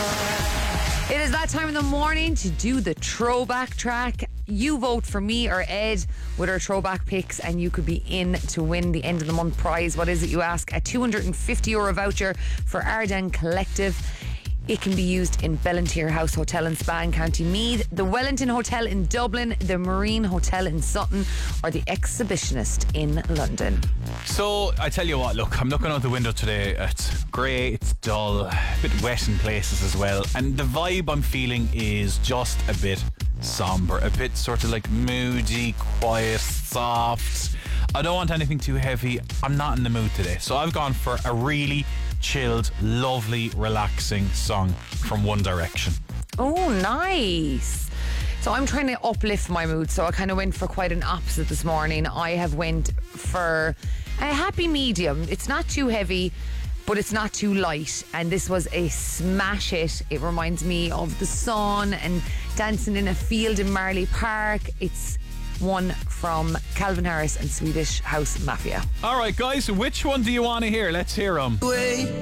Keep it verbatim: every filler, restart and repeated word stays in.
It is that time in the morning to do the throwback track. You vote for me or Ed with our throwback picks, and you could be in to win the end of the month prize. What is it, you ask? A two hundred fifty euro voucher for Arden Collective. It can be used in Bellantier House Hotel and Spa in County Meath, the Wellington Hotel in Dublin, the Marine Hotel in Sutton, or the Exhibitionist in London. So, I tell you what, look, I'm looking out the window today. It's grey, it's dull, a bit wet in places as well. And the vibe I'm feeling is just a bit somber, a bit sort of like moody, quiet, soft. I don't want anything too heavy. I'm not in the mood today. So I've gone for a really chilled, lovely, relaxing song from One Direction. Oh, nice. So I'm trying to uplift my mood, so I kind of went for quite an opposite this morning. I have went for a happy medium. It's not too heavy, but it's not too light. And this was a smash hit. It reminds me of the sun and dancing in a field in Marley Park. It's one from Calvin Harris and Swedish House Mafia. All right, guys, which one do you want to hear? Let's hear them. Wait.